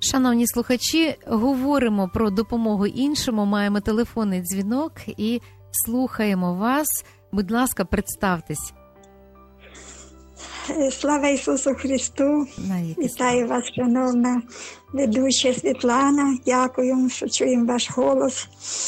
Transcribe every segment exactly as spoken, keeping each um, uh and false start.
Шановні слухачі, говоримо про допомогу іншому, маємо телефонний дзвінок і слухаємо вас. Будь ласка, представтесь. Слава Ісусу Христу! Навіки. Вітаю вас, шановна ведуча Світлана. Дякую, що чуємо ваш голос.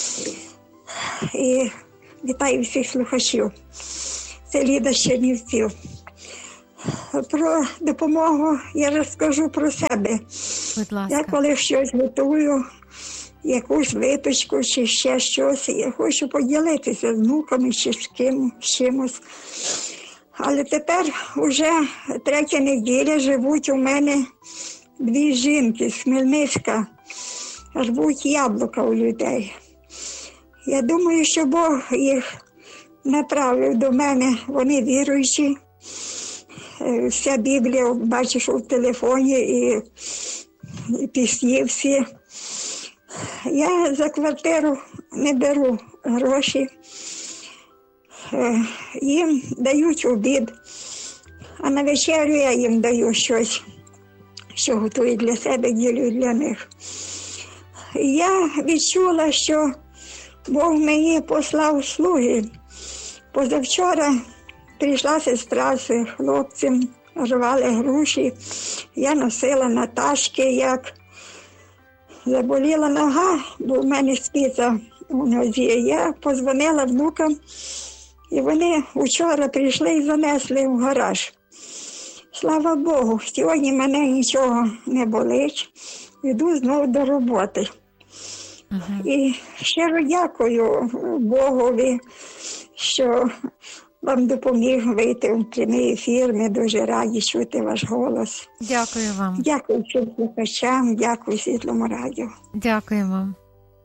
І вітаю всіх слухачів. Це Ліда з Чернівців. Про допомогу я розкажу про себе. Будь ласка. Я коли щось готую, якусь випічку чи ще щось, я хочу поділитися з внуками чи з ким, з чимось. Але тепер вже третя неділя живуть у мене дві жінки з Хмельницька, рвуть яблука у людей. Я думаю, що Бог їх направив до мене, вони віруючі. Вся Біблія, бачиш, у телефоні і, і пісні всі. Я за квартиру не беру гроші. Їм дають обід, а на вечерю я їм даю щось, що готую для себе, ділю для них. Я відчула, що Бог мені послав слуги. Позавчора прийшла сестра з хлопцем, рвали груші. Я носила на ташки, як заболіла нога, бо в мене спиця у нозі. Я подзвонила внукам, і вони вчора прийшли і занесли в гараж. Слава Богу, сьогодні мене нічого не болить, йду знову до роботи. Ага. І щиро дякую Богові, що вам допоміг вийти в прямий ефір. Ми дуже раді чути ваш голос. Дякую вам. Дякую всім слухачам, дякую Світлому радіо. Дякую вам.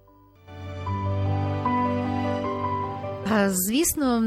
Звісно,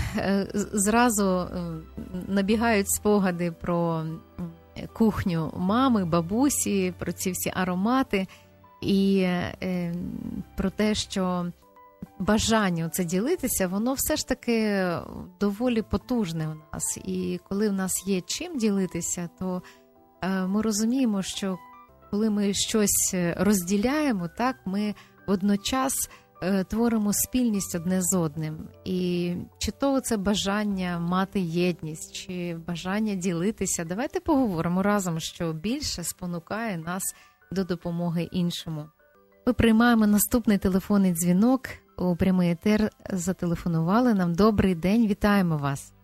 зразу набігають спогади про кухню мами, бабусі, про ці всі аромати і про те, що бажання це ділитися, воно все ж таки доволі потужне у нас. І коли в нас є чим ділитися, то ми розуміємо, що коли ми щось розділяємо, так, ми водночас творимо спільність одне з одним. І чи то це бажання мати єдність, чи бажання ділитися. Давайте поговоримо разом, що більше спонукає нас до допомоги іншому. Ми приймаємо наступний телефонний дзвінок. У прямий етер зателефонували нам. Добрий день, вітаємо вас.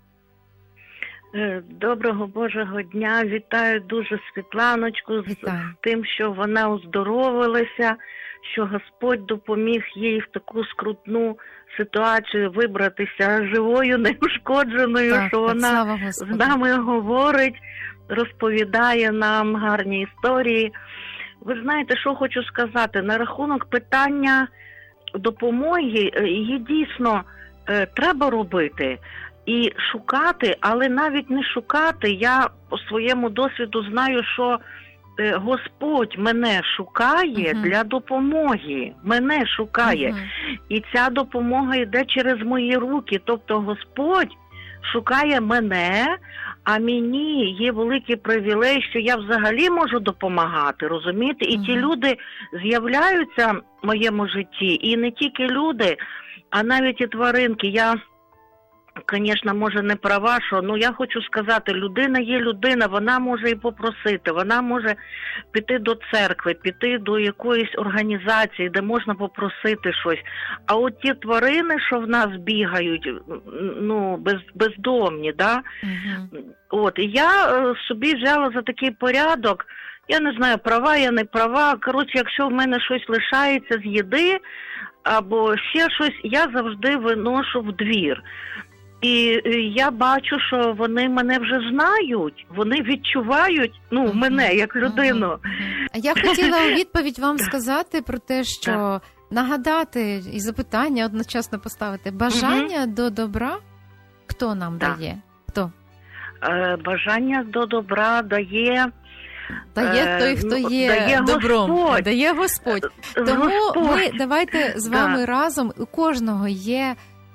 Доброго Божого дня, вітаю дуже Світланочку з, з тим, що вона оздоровилася, що Господь допоміг їй в таку скрутну ситуацію вибратися живою, неушкодженою, так, що вона з нами говорить, розповідає нам гарні історії. Ви знаєте, що хочу сказати, на рахунок питання допомоги, її дійсно е, треба робити і шукати, але навіть не шукати. Я по своєму досвіду знаю, що е, Господь мене шукає uh-huh. для допомоги, мене шукає. Uh-huh. І ця допомога йде через мої руки, тобто Господь шукає мене, а мені є великий привілей, що я взагалі можу допомагати, розумієте? І uh-huh. ті люди з'являються в моєму житті, і не тільки люди, а навіть і тваринки. Я, звісно, може не права, що, ну я хочу сказати, людина є людина, вона може і попросити, вона може піти до церкви, піти до якоїсь організації, де можна попросити щось. А от ті тварини, що в нас бігають, ну, без, бездомні, да? Uh-huh. От, і я е, собі взяла за такий порядок, я не знаю, права я, не права, коротше, якщо в мене щось лишається з їди, або ще щось, я завжди виношу в двір. І я бачу, що вони мене вже знають, вони відчувають, ну, uh-huh. мене, як людину. Uh-huh. Я хотіла у відповідь вам сказати про те, що так. нагадати і запитання одночасно поставити. Бажання uh-huh. до добра хто нам так. дає? Хто? Е, бажання до добра дає... Дає той, хто є дає добром, Господь. Дає Господь. Тому Господь. Ми давайте з вами да. разом, у кожного є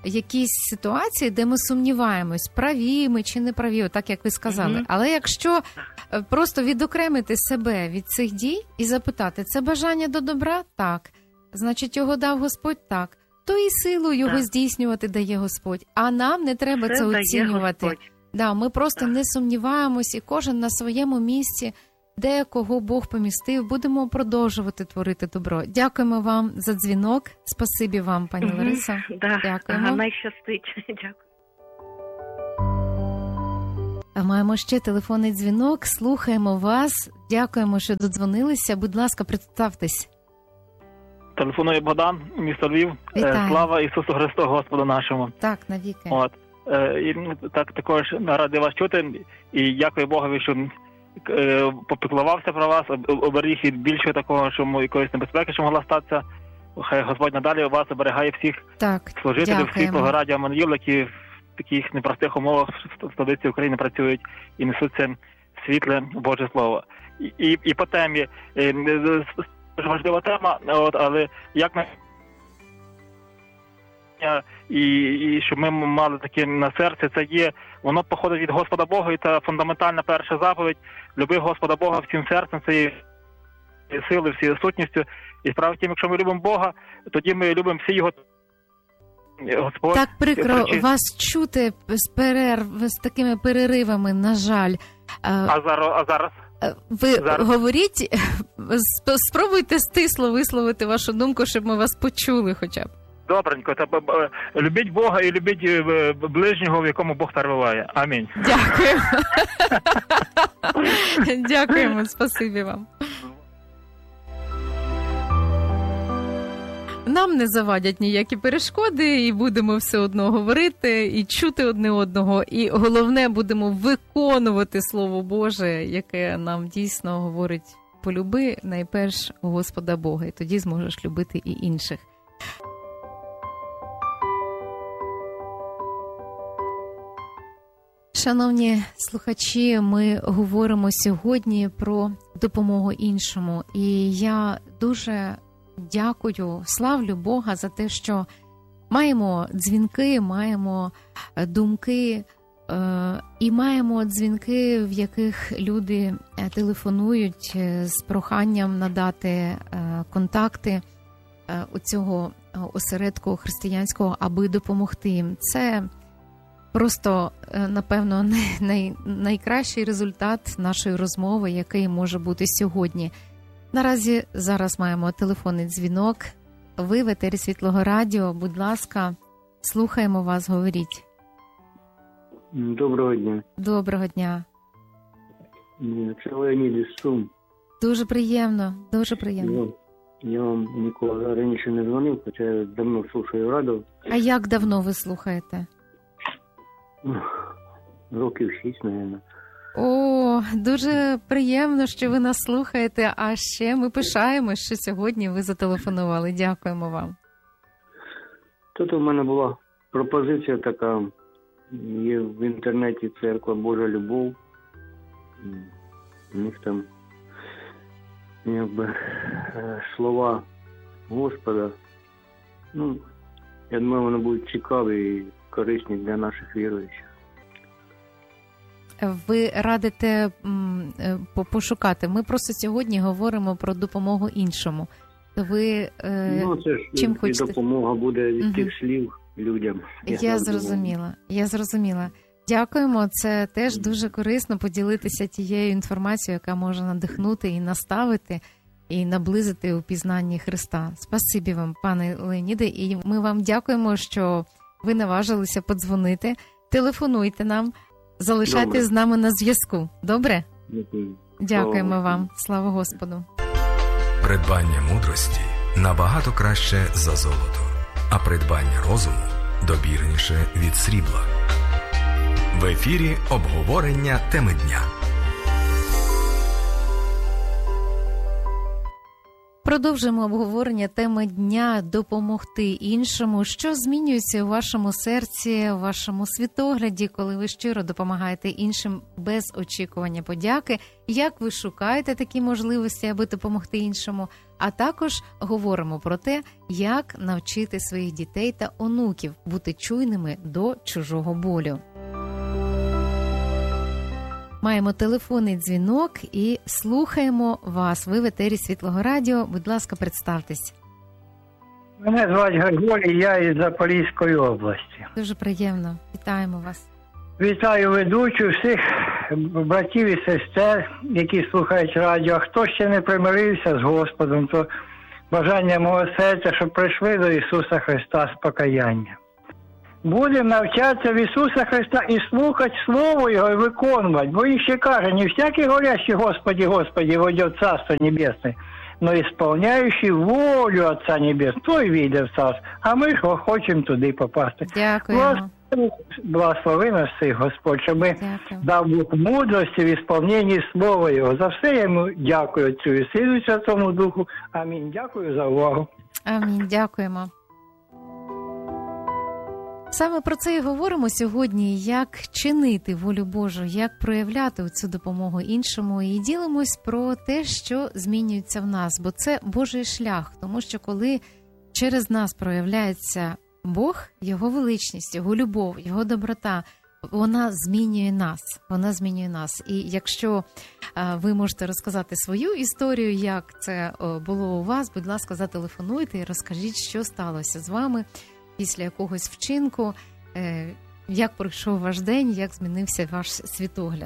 якісь ситуації, де ми сумніваємось, праві ми чи не праві, так як ви сказали. Mm-hmm. Але якщо просто відокремити себе від цих дій і запитати, це бажання до добра? Так. Значить, його дав Господь? Так. То і силу його так. здійснювати дає Господь. А нам не треба це, це оцінювати. Да, ми просто так. не сумніваємось, і кожен на своєму місці, де кого Бог помістив, будемо продовжувати творити добро. Дякуємо вам за дзвінок. Спасибі вам, пані угу. Лариса. Да. Дякуємо. Ага, найщастить. Дякую. Маємо ще телефонний дзвінок. Слухаємо вас. Дякуємо, що додзвонилися. Будь ласка, представтесь. Телефонує Богдан, місто Львів. Вітаю. Слава Ісусу Христу, Господу нашому. Так, навіки. От. І так також радий вас чути. І дякую Богові, що попіклувався про вас, оберіг від більшого такого, що якоїсь небезпеки, що могла статися. Хай Господь надалі вас оберігає всіх так, служителів, всіх Богорадіо Манвіл, які в таких непростих умовах в столиці України працюють і несуть це світле Боже Слово. І, і, і по темі, дуже важлива тема, от, але як на і, і щоб ми мали таке на серці, це є, воно походить від Господа Бога, і це фундаментальна перша заповідь. Люби Господа Бога всім серцем, цією силою, всією сутністю. І справа в тім, якщо ми любимо Бога, тоді ми любимо всі його Господь. Так прикро вас чути з перерв, з такими переривами, на жаль. А зараз? А зараз? Ви зараз говоріть, спробуйте стисло висловити вашу думку, щоб ми вас почули хоча б. Добренько, та любіть Бога і любіть ближнього, в якому Бог перебуває. Амінь. Дякую. Дякуємо, спасибі вам. Нам не завадять ніякі перешкоди, і будемо все одно говорити, і чути одне одного, і головне, будемо виконувати Слово Боже, яке нам дійсно говорить: полюби найперш Господа Бога, і тоді зможеш любити і інших. Шановні слухачі, ми говоримо сьогодні про допомогу іншому. І я дуже дякую, славлю Бога за те, що маємо дзвінки, маємо думки і маємо дзвінки, в яких люди телефонують з проханням надати контакти у цього осередку християнського, аби допомогти їм. Це просто, напевно, най, найкращий результат нашої розмови, який може бути сьогодні. Наразі зараз маємо телефонний дзвінок. Ви в етері Світлого Радіо, будь ласка, слухаємо вас, говоріть. Доброго дня. Доброго дня. Це Леонід із Сум. Дуже приємно, дуже приємно. Я, я вам ніколи раніше не дзвонив, хоча я давно слухаю радіо. А як давно ви слухаєте? Років шість, мабуть. О, дуже приємно, що ви нас слухаєте, а ще ми пишаємось, що сьогодні ви зателефонували. Дякуємо вам. Тут у мене була пропозиція така, є в інтернеті церква Божа Любов. У них там якби слова Господа. Ну, я думаю, вони будуть цікаві і корисні для наших віруючих. Ви радите м, пошукати. Ми просто сьогодні говоримо про допомогу іншому. То ви е, ну, це ж чим хочете? Допомога буде від угу. тих слів людям. Я, я зрозуміла. Я зрозуміла. Дякуємо. Це теж дуже корисно поділитися тією інформацією, яка може надихнути і наставити, і наблизити у пізнанні Христа. Спасибі вам, пане Леоніде, і ми вам дякуємо, що ви наважилися подзвонити. Телефонуйте нам. Залишайтесь Добре. з нами на зв'язку. Добре? Дякую. Дякуємо Слава. вам. Слава Господу. Придбання мудрості набагато краще за золото, а придбання розуму добірніше від срібла. В ефірі обговорення теми дня. Продовжуємо обговорення теми дня «Допомогти іншому». Що змінюється у вашому серці, у вашому світогляді, коли ви щиро допомагаєте іншим без очікування подяки? Як ви шукаєте такі можливості, аби допомогти іншому? А також говоримо про те, як навчити своїх дітей та онуків бути чуйними до чужого болю. Маємо телефонний дзвінок і слухаємо вас. Ви в етері Світлого Радіо. Будь ласка, представтесь. Мене звати Григорій, я із Запорізької області. Дуже приємно. Вітаємо вас. Вітаю ведучу, всіх братів і сестер, які слухають радіо. А хто ще не примирився з Господом, то бажання мого серця, щоб прийшли до Ісуса Христа з покаяння. Будемо навчатися в Ісуса Христа і слухати Слово Його і виконувати. Бо Він ще каже, не всякий говорящий Господи, Господи, войдет в Царство Небесне, но исполняющий волю Отца Небесного, той війде в Царство. А ми ж хочемо туди попасти. Дякуємо. Благослови нас всіх, Господь, щоб ми Дякую. дав Бог мудрості в ісполненні Слова Його. За все я йому дякую, Отцю і Сину і Святому Духу. Амінь. Дякую за увагу. Амінь. Дякуємо. Саме про це і говоримо сьогодні, як чинити волю Божу, як проявляти цю допомогу іншому, і ділимось про те, що змінюється в нас, бо це Божий шлях, тому що коли через нас проявляється Бог, Його величність, Його любов, Його доброта, вона змінює нас, вона змінює нас. І якщо а, ви можете розказати свою історію, як це о, було у вас, будь ласка, зателефонуйте і розкажіть, що сталося з вами після якогось вчинку, е, як пройшов ваш день, як змінився ваш світогляд.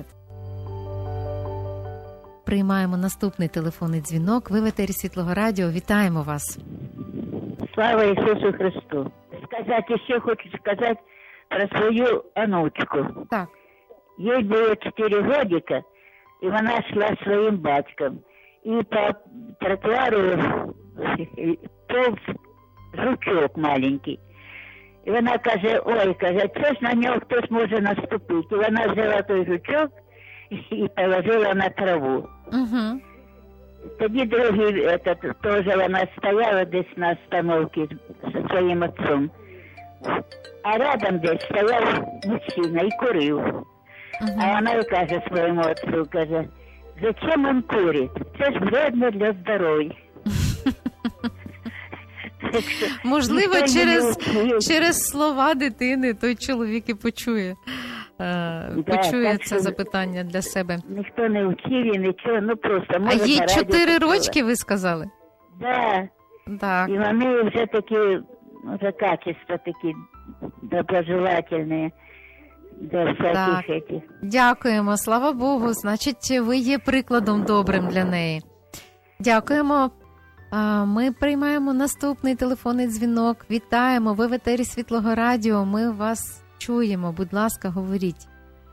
Приймаємо наступний телефонний дзвінок. Ви в етері Світлого Радіо. Вітаємо вас. Слава Ісусу Христу. Сказати, ще хочу сказати про свою онучку. Так. Їй було чотири годика, і вона йшла зі своїм батьком. І по тротуару повз жучок маленький. І вона каже, ой, каже, це ж на нього хтось може наступити. І вона взяла той жучок і положила на траву. Угу. Тоді другий, этот, теж вона стояла десь на остановці зі своїм отцом. А рядом десь стояв мужчина і курив. Угу. А вона і каже своєму отцу, каже, зачем він курить? Це ж вредно для здоров'я. Можливо, через, через слова дитини той чоловік і почує, е, Да, почує так це що запитання для себе. Ніхто не вчив і нічого, ну просто... А може, їй на радіо чотири почула. рочки, ви сказали? Да. Так. І вони вже такі, вже качества такі доброжелательні до всяких Так. этих. Дякуємо, слава Богу. Значить, ви є прикладом добрим для неї. Дякуємо. А, Ми приймаємо наступний телефонний дзвінок. Вітаємо. Ви в етері Світлого Радіо. Ми вас чуємо. Будь ласка, говоріть.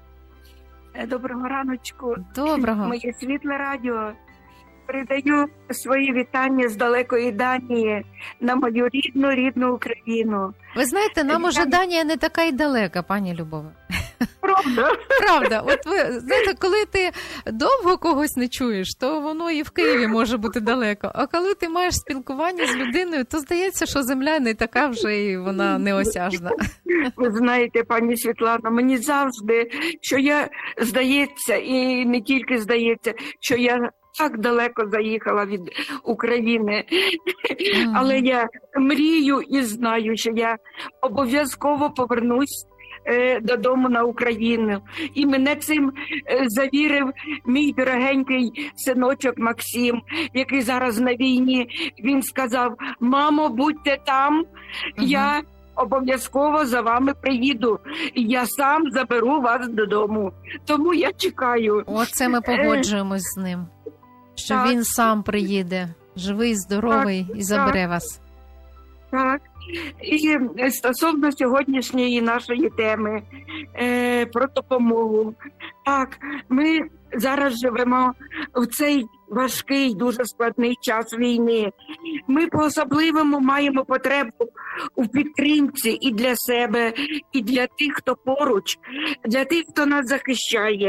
Доброго раночку. Доброго. Моє Світле Радіо. Передаю свої вітання з далекої Данії на мою рідну, рідну Україну. Ви знаєте, нам уже Данія не така й далека, пані Любове. Правда? Правда. От ви знаєте, коли ти довго когось не чуєш, то воно і в Києві може бути далеко. А коли ти маєш спілкування з людиною, то здається, що земля не така вже і вона неосяжна. Ви знаєте, пані Світлана, мені завжди, що я, здається, і не тільки здається, що я так далеко заїхала від України. Mm. Але я мрію і знаю, що я обов'язково повернусь е, додому на Україну. І мене цим е, завірив мій дорогенький синочок Максим, який зараз на війні. Він сказав, мамо, будьте там, mm-hmm. я обов'язково за вами приїду. І я сам заберу вас додому. Тому я чекаю. Оце ми погоджуємось з ним. Що так. Він сам приїде, живий, здоровий, так, і забере так. вас. Так. І стосовно сьогоднішньої нашої теми е, про допомогу. Так, ми зараз живемо в цей важкий, дуже складний час війни. Ми по-особливому маємо потребу у підтримці і для себе, і для тих, хто поруч, для тих, хто нас захищає.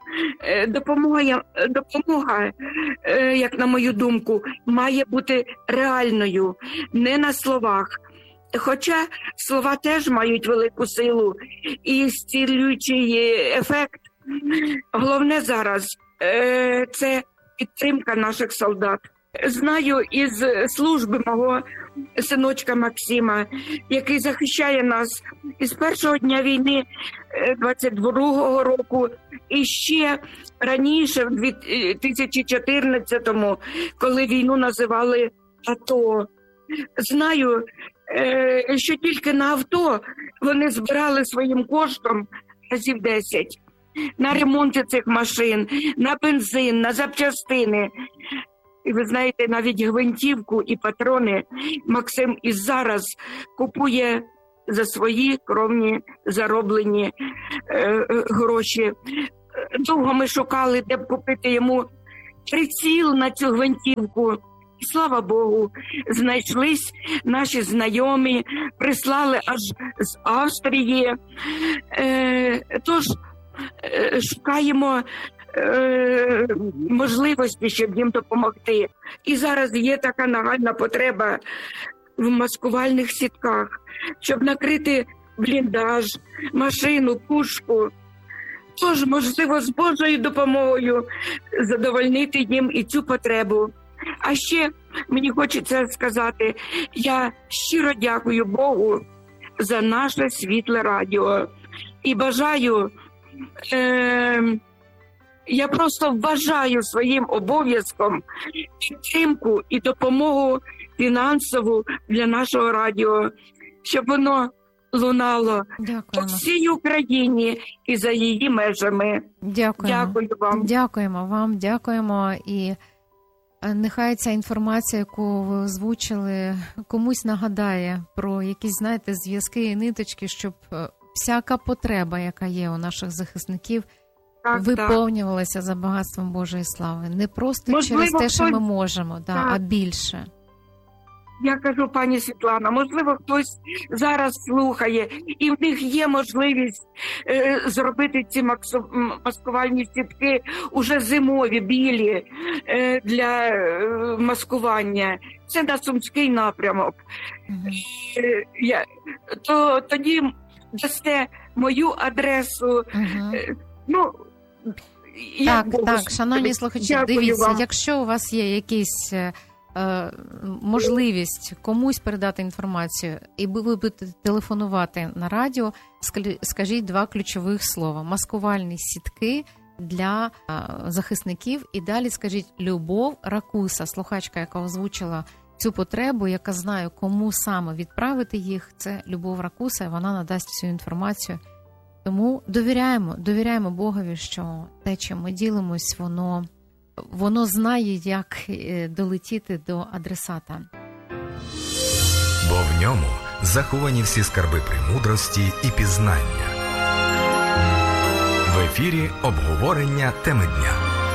Е, Допомога, допомога, е, як на мою думку, має бути реальною, не на словах. Хоча слова теж мають велику силу і зцілюючий ефект. Головне зараз е, – це підтримка наших солдат. Знаю із служби мого синочка Максима, який захищає нас із першого дня війни двадцять другого року і ще раніше, в дві тисячі чотирнадцятому, коли війну називали АТО. Знаю, що тільки на авто вони збирали своїм коштом разів десять. На ремонти цих машин, на бензин, на запчастини. І ви знаєте, навіть гвинтівку і патрони Максим і зараз купує за свої кровні зароблені е, гроші. Довго ми шукали, де б купити йому приціл на цю гвинтівку. І, слава Богу, знайшлись наші знайомі, прислали аж з Австрії. Е, тож е, шукаємо е, можливості, щоб їм допомогти. І зараз є така нагальна потреба в маскувальних сітках, щоб накрити бліндаж, машину, пушку. Тож, можливо, з Божою допомогою задовольнити їм і цю потребу. А ще мені хочеться сказати, я щиро дякую Богу за наше світле радіо. І бажаю, е, я просто вважаю своїм обов'язком підтримку і допомогу фінансову для нашого радіо, щоб воно лунало Дякуємо. по всій Україні і за її межами. Дякуємо. Дякую вам. Дякуємо вам, дякуємо. І нехай ця інформація, яку ви озвучили, комусь нагадає про якісь, знаєте, зв'язки і ниточки, щоб всяка потреба, яка є у наших захисників, так, виповнювалася так. за багатством Божої слави. Не просто Можливо, через те, що хтось... ми можемо, да, а більше. Я кажу, пані Світлана, можливо, хтось зараз слухає, і в них є можливість е, зробити ці максу, маскувальні сітки уже зимові, білі, е, для е, маскування. Це на Сумський напрямок. Mm-hmm. Е, я, то тоді дасте мою адресу. Mm-hmm. Е, ну, так, Богу, так, шановні слухачі, дивіться, вам. Якщо у вас є якісь... можливість комусь передати інформацію, і ви будете телефонувати на радіо, скажіть два ключових слова: маскувальні сітки для захисників, і далі скажіть Любов Ракуса, слухачка, яка озвучила цю потребу, яка знає, кому саме відправити їх, це Любов Ракуса, і вона надасть всю інформацію. Тому довіряємо, довіряємо Богові, що те, чим ми ділимось, воно Воно знає, як долетіти до адресата. Бо в ньому заховані всі скарби премудрості і пізнання. В ефірі обговорення теми дня.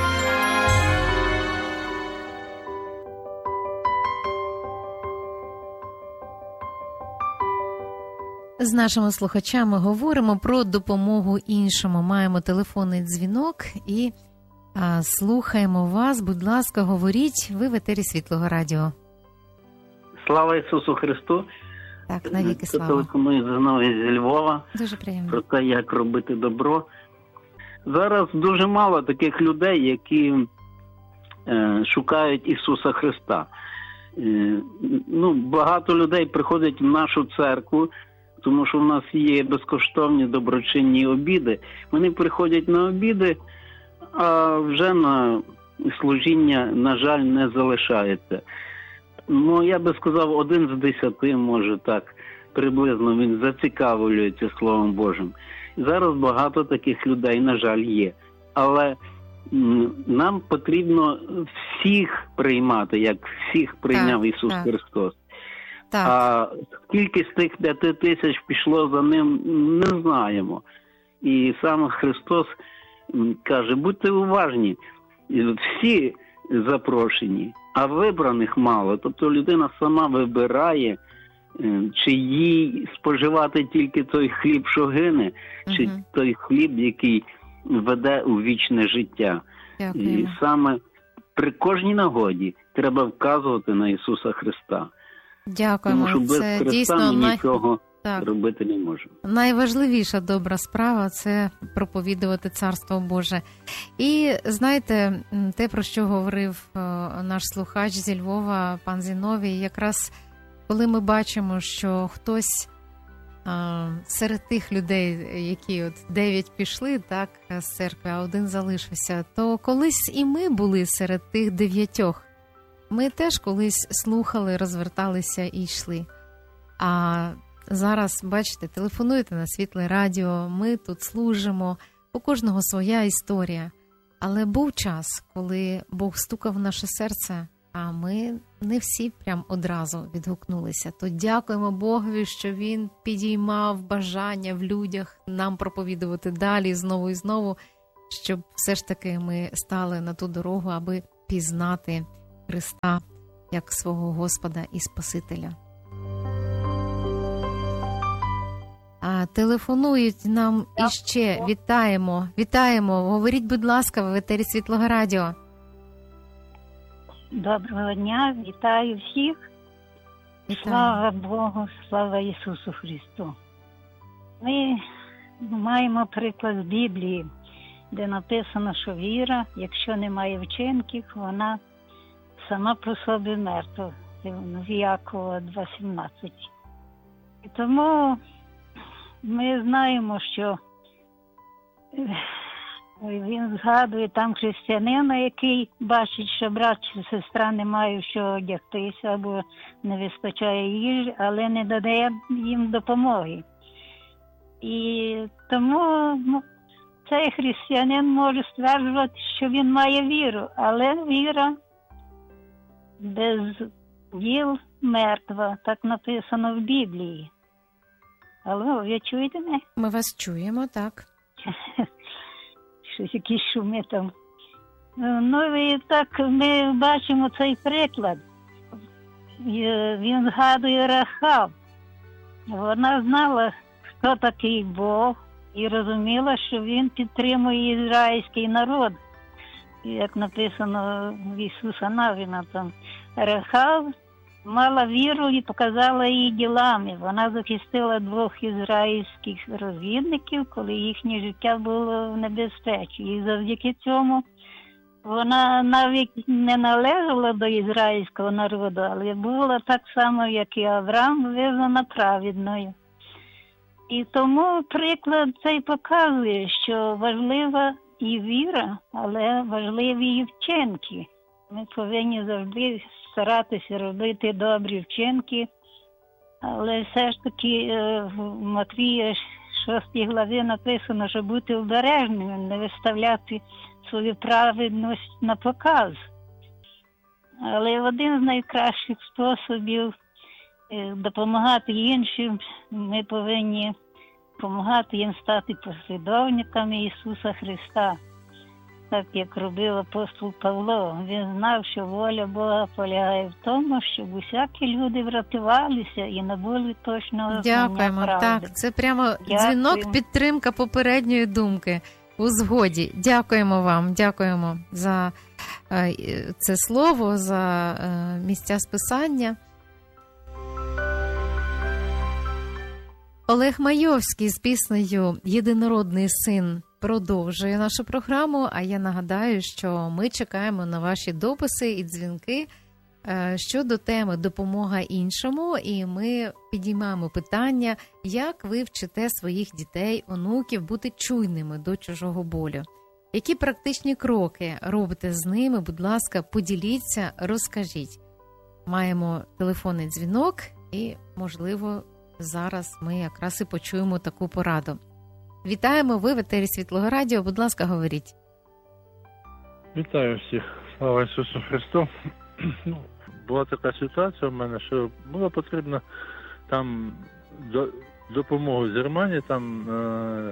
З нашими слухачами говоримо про допомогу іншому. Маємо телефонний дзвінок і А, слухаємо вас, будь ласка, говоріть, ви в етері Світлого радіо. Слава Ісусу Христу. Так, навіки слава. Телефоную знову зі Львова. Дуже приємно. Про те, як робити добро. Зараз дуже мало таких людей, які е, шукають Ісуса Христа. Е, ну, багато людей приходять в нашу церкву, тому що в нас є безкоштовні доброчинні обіди. Вони приходять на обіди, а вже на служіння, на жаль, не залишається. Ну, я би сказав, один з десяти, може так, приблизно він зацікавлюється Словом Божим. Зараз багато таких людей, на жаль, є. Але м, нам потрібно всіх приймати, як всіх прийняв так, Ісус так. Христос. Так. А скільки з тих п'яти тисяч пішло за ним, не знаємо. І сам Христос каже, будьте уважні, всі запрошені, а вибраних мало. Тобто людина сама вибирає, чи їй споживати тільки той хліб, що гине, чи uh-huh. той хліб, який веде у вічне життя. Дякуємо. І саме при кожній нагоді треба вказувати на Ісуса Христа. Дякуємо. Тому що без Це Христа дійсно ми най... нічого так. робити не можемо. Найважливіша добра справа – це проповідувати Царство Боже. І знаєте, те, про що говорив наш слухач зі Львова, пан Зіновій, якраз коли ми бачимо, що хтось а, серед тих людей, які от дев'ять пішли, так, з церкви, а один залишився, то колись і ми були серед тих дев'ятьох. Ми теж колись слухали, розверталися і йшли. А зараз, бачите, телефонуєте на Світле Радіо, ми тут служимо, у кожного своя історія. Але був час, коли Бог стукав в наше серце, а ми не всі прям одразу відгукнулися. То дякуємо Богові, що Він підіймав бажання в людях нам проповідувати далі, знову і знову, щоб все ж таки ми стали на ту дорогу, аби пізнати Христа як свого Господа і Спасителя. А телефонують нам іще. Вітаємо, вітаємо. Говоріть, будь ласка, в етері Світлого Радіо. Доброго дня, вітаю всіх. Вітаю. Слава Богу, слава Ісусу Христу. Ми маємо приклад з Біблії, де написано, що віра, якщо немає вчинків, вона сама по собі мертва. В Якова два сімнадцять. І тому ми знаємо, що він згадує там християнина, який бачить, що брат чи сестра не мають що одягтися або не вистачає їжі, але не додає їм допомоги. І тому ну, цей християнин може стверджувати, що він має віру, але віра без діл мертва, так написано в Біблії. Алло, ви чуєте мене? Ми вас чуємо, так. Щось якісь шуми там. Ну і так ми бачимо цей приклад. Він згадує Рахав. Вона знала, хто такий Бог, і розуміла, що він підтримує ізраїльський народ. Як написано в Ісуса Навіна там. Рахав мала віру і показала її ділами. Вона захистила двох ізраїльських розвідників, коли їхнє життя було в небезпеці. І завдяки цьому вона навіть не належала до ізраїльського народу, але була так само, як і Авраам, визнана праведною. І тому приклад цей показує, що важлива і віра, але важливі і вчинки. Ми повинні завжди старатися робити добрі вчинки, але все ж таки в Матвія шостій главі написано, що бути обережним, не виставляти свою праведність на показ. Але один з найкращих способів допомагати іншим, ми повинні допомагати їм стати послідовниками Ісуса Христа. Так, як робив апостол Павло. Він знав, що воля Бога полягає в тому, щоб усякі люди врятувалися і набули точного знання правди. Дякуємо. Так, це прямо Дякую. Дзвінок, підтримка попередньої думки. У згоді. Дякуємо вам, дякуємо за е, це слово, за е, місця списання. Олег Майовський з піснею «Єдинородний син» продовжує нашу програму, а я нагадаю, що ми чекаємо на ваші дописи і дзвінки щодо теми «Допомога іншому», і ми підіймаємо питання, як ви вчите своїх дітей, онуків бути чуйними до чужого болю. Які практичні кроки робите з ними? Будь ласка, поділіться, розкажіть. Маємо телефонний дзвінок і, можливо, зараз ми якраз і почуємо таку пораду. Вітаємо, ви в етері Світлого Радіо. Будь ласка, говоріть. Вітаю всіх. Слава Ісусу Христу. Ну, була така ситуація в мене, що було потрібно там до, допомогу з Германії, там е,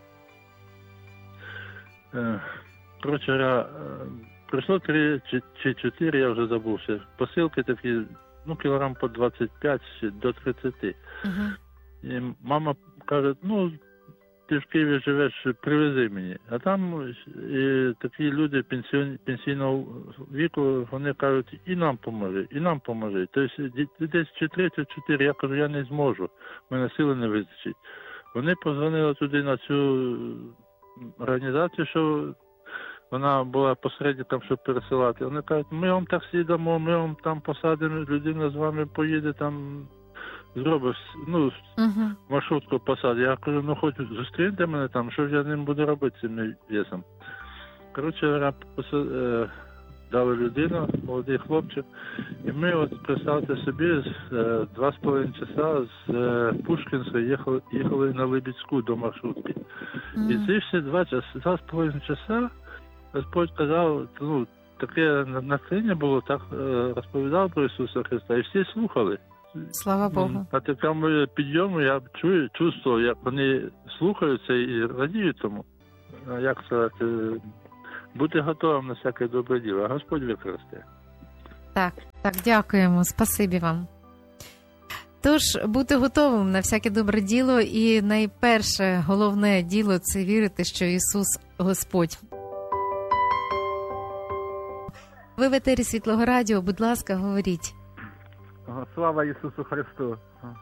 е, коротше, е, прийшло три чи, чи чотири, я вже забувся, посилки такі, ну, кілограм по двадцять п'ять до тридцять. Uh-huh. І мама каже, ну, ти в Києві живеш, привези мені. А там і такі люди пенсіон, пенсійного віку, вони кажуть, і нам поможи, і нам поможи. Тобто десь чи три, чи чотири, я кажу, я не зможу, в мене сили не вистачить. Вони позвонили туди на цю організацію, що вона була посередником, щоб пересилати. Вони кажуть, ми вам таксі дамо, ми вам там посадимо, людина з вами поїде, там зробиш, ну, uh-huh. маршрутку посадить. Я кажу, ну хоч зустріньте мене там, що ж я ним буду робити цим весом. Коротше, дали людину, молодий хлопчик, і ми, от, представте собі, з два з половиною часа з Пушкінська їхали, їхали на Либідську до маршрутки. Mm-hmm. І ці всі два часа, два з половиною часа Господь казав, ну, таке натхнення було, так розповідав про Ісуса Христа, і всі слухали. Слава Богу. На такому підйому я чую, чувствував, як вони слухаються і радіють тому. Як сказати, бути готовим на всяке добре діло, а Господь використає. Так, так, дякуємо, спасибі вам. Тож, бути готовим на всяке добре діло, і найперше, головне діло – це вірити, що Ісус – Господь. Ви в етері Світлого Радіо, будь ласка, говоріть. Слава Ісусу Христу!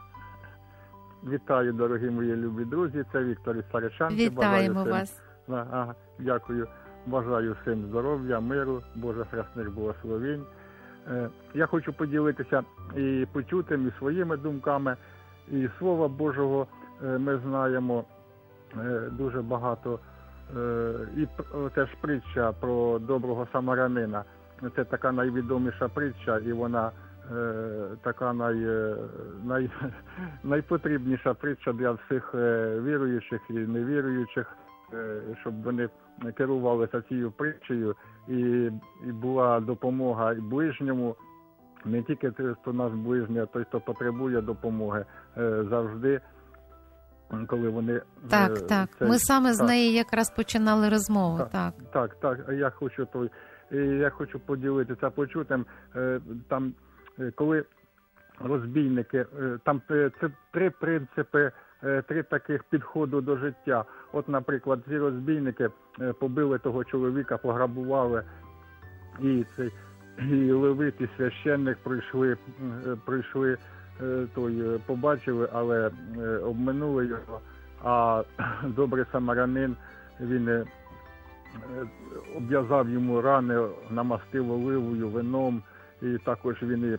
Вітаю, дорогі мої любі друзі, це Віктор із Саричанки. Вітаємо всім... вас. Ага, дякую. Бажаю всім здоров'я, миру, Божих рясних благословень. Я хочу поділитися і почутим, і своїми думками, і Слова Божого ми знаємо дуже багато. І теж притча про доброго самарянина. Це така найвідоміша притча, і вона така най, най, найпотрібніша притча для всіх віруючих і невіруючих, щоб вони керувалися цією притчею, і, і була допомога і ближньому, не тільки той, хто наш ближній, а той, хто потребує допомоги, завжди, коли вони... Так, це, так, ми саме так. з неї якраз починали розмову, так. Так, так, так, я хочу, той, я хочу поділитися почутим, там, коли розбійники, там це три принципи, три таких підходу до життя. От, наприклад, ці розбійники побили того чоловіка, пограбували, і цей і левит, і священник прийшли, прийшли той, побачили, але обминули його. А добрий самарянин, він обв'язав йому рани, намастив оливою, вином, і також він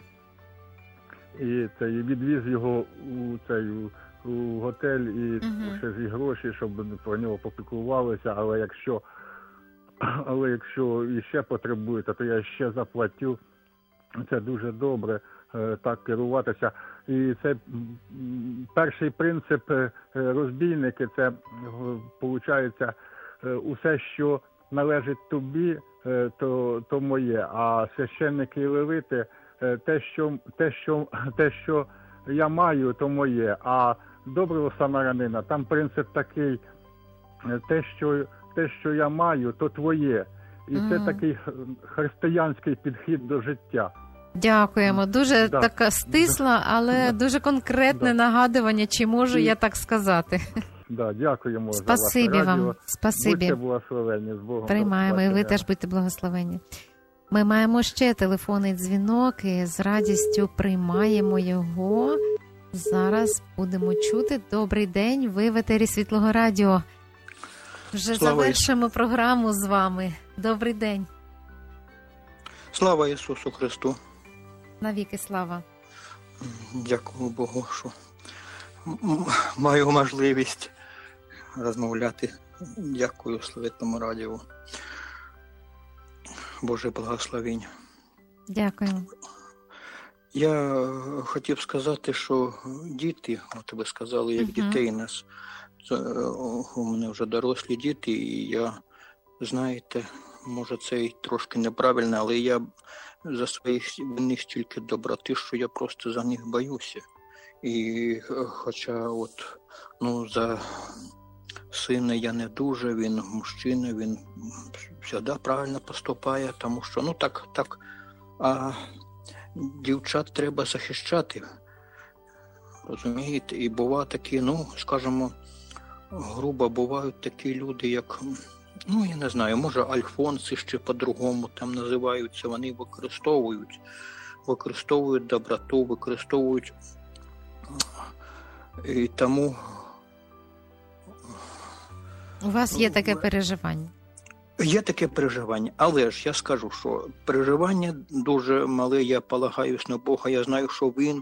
і, і цей, відвіз його у цей у готель і uh-huh. ще зі гроші, щоб про нього попіклувалися, але якщо але якщо іще потребуєте, то я ще заплатю. Це дуже добре, так керуватися. І це перший принцип розбійники, це, виходить, усе, що належить тобі, то, то моє, а священники і левити, те, що, те, що, те, що я маю, то моє, а доброго самарянина, там принцип такий, те, що, те, що я маю, то твоє. І mm. це такий християнський підхід до життя. Дякуємо. Дуже да. така стисла, але да. дуже конкретне да. нагадування, чи можу І... я так сказати. Да, дякуємо Спасибі за ваше радіо. вам. Спасибі. Будьте благословенні. З Богом. Приймаємо, і ви теж будьте благословенні. Ми маємо ще телефонний дзвінок і з радістю приймаємо його. Зараз будемо чути. Добрий день, ви в етері Світлого Радіо. Вже Слава завершимо Ісусу. Програму з вами. Добрий день. Слава Ісусу Христу. Навіки слава. Дякую Богу, що маю можливість розмовляти. Дякую Славетному радіо. Боже благословіння. Дякую. Я хотів сказати, що діти, от ви сказали, як uh-huh. дітей нас, це, у мене вже дорослі діти, і я, знаєте, може це і трошки неправильно, але я за своїх в них стільки доброти, що я просто за них боюся. І хоча от, ну, за сина я не дуже, він мужчина, він завжди правильно поступає, тому що, ну так, так, а дівчат треба захищати, розумієте, і бува такі, ну, скажімо, грубо бувають такі люди, як, ну, я не знаю, може, альфонси ще по-другому там називаються, вони використовують, використовують доброту, використовують, і тому... У вас є таке переживання? Є таке переживання, але ж я скажу, що переживання дуже мале, я полагаюсь на Бога, я знаю, що Він,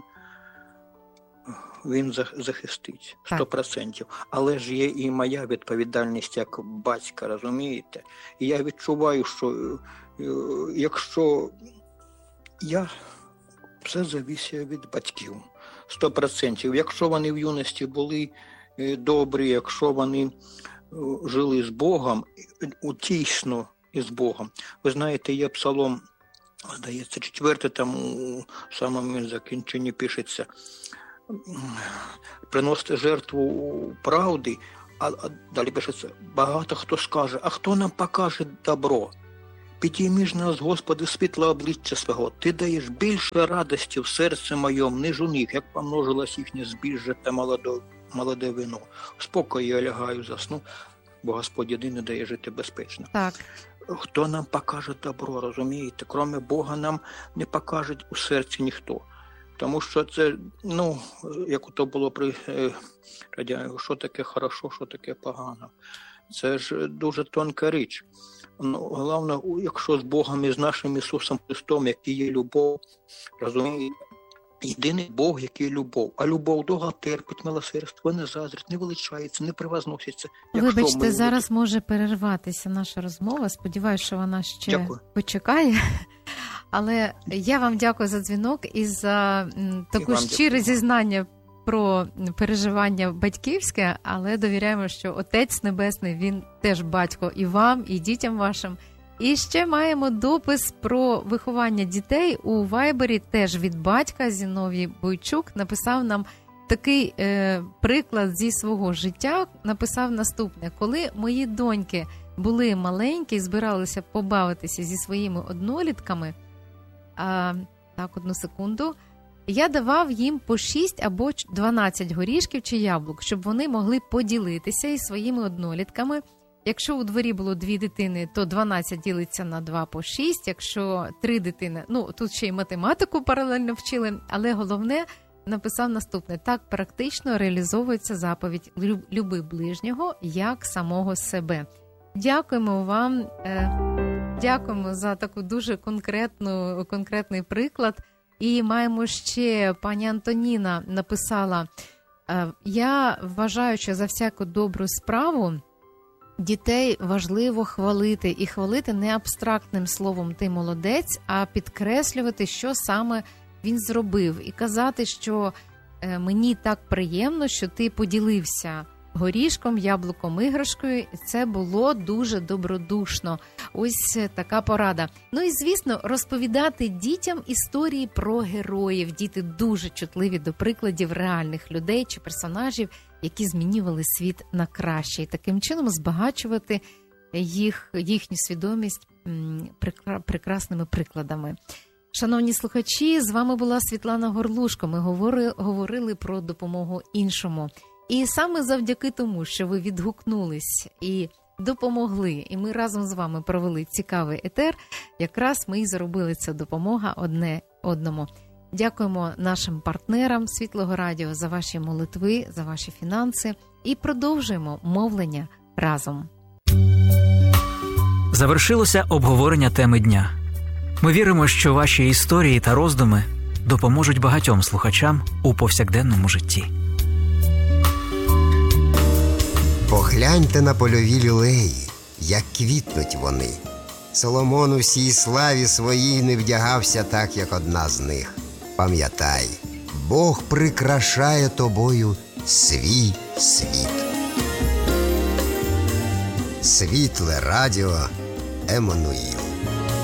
він захистить, сто відсотків. Але ж є і моя відповідальність як батька, розумієте? І я відчуваю, що якщо я, все залежить від батьків, сто відсотків. Якщо вони в юності були добрі, якщо вони жили з Богом, утішно із Богом. Ви знаєте, є псалом, здається, четвертий, там у самому закінченні пишеться, приносите жертву правди, а, а далі пишеться, багато хто скаже, а хто нам покаже добро? Підійми ж нас, Господи, світло обличчя свого, Ти даєш більше радості в серці моєму, ніж у них, як помножилось їхнє збіжжя та молодо, молоде вино. В спокої я лягаю, засну, бо Господь єдиний дає жити безпечно. Так. Хто нам покаже добро, розумієте? Кроме Бога нам не покаже у серці ніхто. Тому що це, ну, як то було при е, радянському, що таке хорошо, що таке погано. Це ж дуже тонка річ. Ну, головне, якщо з Богом і з нашим Ісусом Христом, який є любов, розумієте, єдиний Бог, який любов. А любов довго терпить, милосердство, не заздрить, не величається, не превозноситься. Вибачте, ми... зараз може перерватися наша розмова. Сподіваюсь, що вона ще дякую. Почекає. Але я вам дякую за дзвінок і за таку щире зізнання про переживання батьківське, але довіряємо, що Отець Небесний, Він теж батько і вам, і дітям вашим. І ще маємо допис про виховання дітей у Вайбері, теж від батька. Зіновій Бойчук написав нам такий е, приклад зі свого життя, написав наступне. Коли мої доньки були маленькі і збиралися побавитися зі своїми однолітками, а, так, одну секунду, я давав їм по шість або дванадцять горішків чи яблук, щоб вони могли поділитися із своїми однолітками. Якщо у дворі було дві дитини, то дванадцять ділиться на два по шість. Якщо три дитини, ну, тут ще й математику паралельно вчили, але головне, написав наступне. Так практично реалізовується заповідь «Люби ближнього, як самого себе». Дякуємо вам, дякуємо за таку дуже конкретну, конкретний приклад. І маємо ще, пані Антоніна написала, я вважаю, що за всяку добру справу дітей важливо хвалити. І хвалити не абстрактним словом «ти молодець», а підкреслювати, що саме він зробив. І казати, що мені так приємно, що ти поділився горішком, яблуком, іграшкою. Це було дуже добродушно. Ось така порада. Ну і, звісно, розповідати дітям історії про героїв. Діти дуже чутливі до прикладів реальних людей чи персонажів, які змінювали світ на краще. І таким чином збагачувати їх, їхню свідомість прекрасними прикладами. Шановні слухачі, з вами була Світлана Горлушко. Ми говорили, говорили про допомогу іншому. І саме завдяки тому, що ви відгукнулись і допомогли, і ми разом з вами провели цікавий етер, якраз ми і зробили ця допомога одне одному. Дякуємо нашим партнерам Світлого Радіо за ваші молитви, за ваші фінанси і продовжуємо мовлення разом. Завершилося обговорення теми дня. Ми віримо, що ваші історії та роздуми допоможуть багатьом слухачам у повсякденному житті. Погляньте на польові люлеї, як квітнуть вони. Соломон у всій славі своїй не вдягався так, як одна з них. Пам'ятай, Бог прикрашає тобою свій світ. Світле радіо Еммануїл.